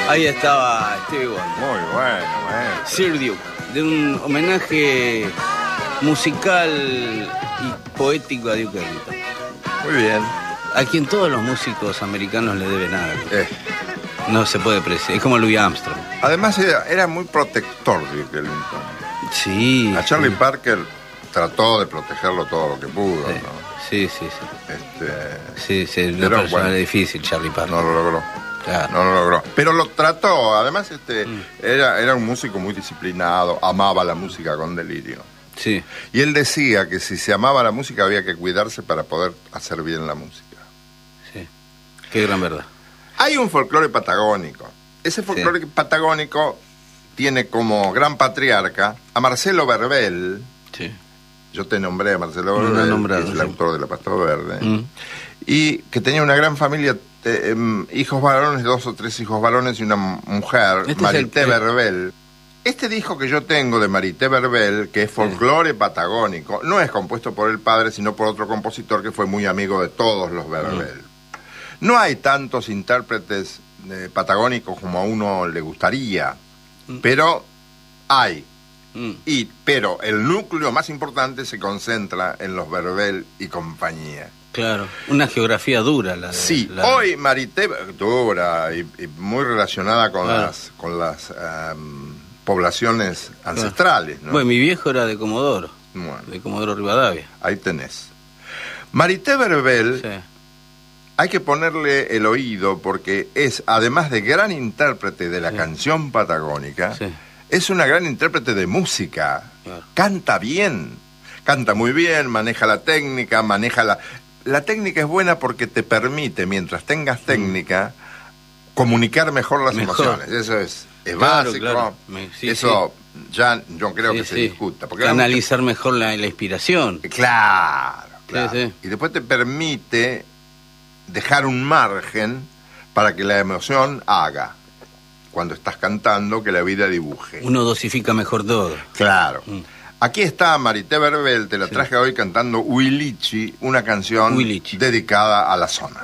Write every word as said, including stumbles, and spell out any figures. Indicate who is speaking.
Speaker 1: Ahí estaba Stevie Wonder.
Speaker 2: Muy bueno, bueno.
Speaker 1: Sir Duke, de un homenaje musical y poético a Duke Ellington.
Speaker 2: Muy bien.
Speaker 1: A quien todos los músicos americanos le deben algo.
Speaker 2: Eh.
Speaker 1: No se puede apreciar. Es como Louis Armstrong.
Speaker 2: Además era, era muy protector Duke Ellington.
Speaker 1: Sí.
Speaker 2: A Charlie
Speaker 1: sí.
Speaker 2: Parker trató de protegerlo todo lo que pudo,
Speaker 1: Sí,
Speaker 2: ¿no?
Speaker 1: sí, sí. Sí,
Speaker 2: Este,
Speaker 1: sí, sí una
Speaker 2: pero,
Speaker 1: persona
Speaker 2: bueno,
Speaker 1: difícil, Charlie Parker.
Speaker 2: no lo logró.
Speaker 1: Claro.
Speaker 2: No lo logró. Pero lo trató. Además, este,
Speaker 1: Mm.
Speaker 2: era, era un músico muy disciplinado, amaba la música con delirio.
Speaker 1: Sí.
Speaker 2: Y él decía que si se amaba la música había que cuidarse para poder hacer bien la música.
Speaker 1: Sí. Qué gran verdad.
Speaker 2: Hay un folclore patagónico. Ese folclore sí. patagónico tiene como gran patriarca a Marcelo Verbel.
Speaker 1: Sí.
Speaker 2: Yo te nombré a Marcelo Verbel,
Speaker 1: no nombrado,
Speaker 2: que es el
Speaker 1: sí.
Speaker 2: autor de La Pasta Verde.
Speaker 1: Mm.
Speaker 2: Y que tenía una gran familia, eh, eh, hijos varones, dos o tres hijos varones y una mujer,
Speaker 1: Este
Speaker 2: Marité
Speaker 1: es el...
Speaker 2: Verbel. Este disco que yo tengo de Marité Verbel, que es folclore sí. patagónico, no es compuesto por el padre, sino por otro compositor que fue muy amigo de todos los Verbel. Mm. No hay tantos intérpretes eh, patagónicos como a uno le gustaría, mm. pero hay. Mm. Y, pero el núcleo más importante se concentra en los Verbel y compañía.
Speaker 1: Claro, una geografía dura. La de,
Speaker 2: sí,
Speaker 1: la...
Speaker 2: hoy Marité, dura y, y muy relacionada con
Speaker 1: claro.
Speaker 2: las con las um, poblaciones ancestrales.
Speaker 1: Claro.
Speaker 2: ¿No?
Speaker 1: Bueno, mi viejo era de Comodoro,
Speaker 2: bueno,
Speaker 1: de Comodoro Rivadavia.
Speaker 2: Ahí tenés. Marité Verbel,
Speaker 1: sí.
Speaker 2: hay que ponerle el oído porque es, además de gran intérprete de la sí. canción patagónica, sí. es una gran intérprete de música. Claro. Canta bien, canta muy bien, maneja la técnica, maneja la... La técnica es buena porque te permite, mientras tengas técnica, mm. comunicar mejor las mejor. emociones. Eso es, es claro, básico. Claro. Sí, Eso sí. ya yo creo sí, que se sí. discuta. Porque
Speaker 1: analizar mucho... mejor la, la inspiración.
Speaker 2: Claro, claro.
Speaker 1: Sí, sí.
Speaker 2: Y después te permite dejar un margen para que la emoción haga, cuando estás cantando, que la vida dibuje.
Speaker 1: Uno dosifica mejor todo.
Speaker 2: Claro.
Speaker 1: Mm.
Speaker 2: Aquí está Marité Verbel, te la traje sí. hoy cantando Huilichi, una canción
Speaker 1: Huilichi.
Speaker 2: dedicada a la zona.